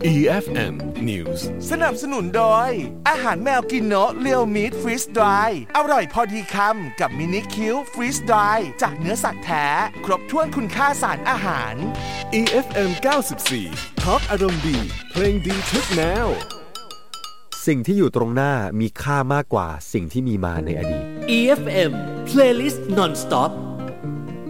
EFM News สนับสนุนโดยอาหารแมวกินโนะเรียวมีทฟรีสดรายอร่อยพอดีคำกับมินิคิวฟรีสดรายจากเนื้อสัตว์แท้ครบถ้วนคุณค่าสารอาหาร EFM 94 Talk อารมณ์ดีเพลงดีทุกแนวสิ่งที่อยู่ตรงหน้ามีค่ามากกว่าสิ่งที่มีมาในอดีต EFM Playlist Non-Stop